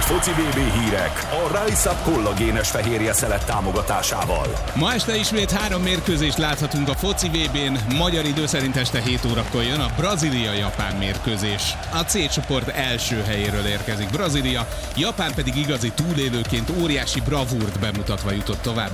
foci VB hírek a Rise Up kollagénes fehérje szelet támogatásával. Ma este ismét 3 mérkőzést láthatunk a foci VB-n. Magyar idő szerint este 7 órakor jön a Brazília-Japán mérkőzés. A C csoport első helyéről érkezik Brazília, Japán pedig igazi túlélőként óriási bravúrt bemutatva jutott tovább